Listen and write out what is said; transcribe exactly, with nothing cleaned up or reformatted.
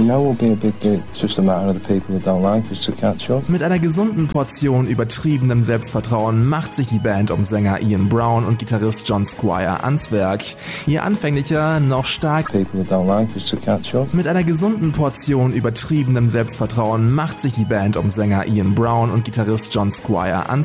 know will be a big hit. It's just a matter of the people who don't like us to catch up. Mit einer gesunden Portion übertriebenem Selbstvertrauen macht sich die Band um Sänger Ian Brown und Gitarrist John Squire ans Werk. Ihr anfänglicher, noch stark People who don't like us to catch up. Mit einer gesunden Portion übertriebenem Selbstvertrauen macht sich die Band um Sänger Ian Brown und Gitarrist John Squire ans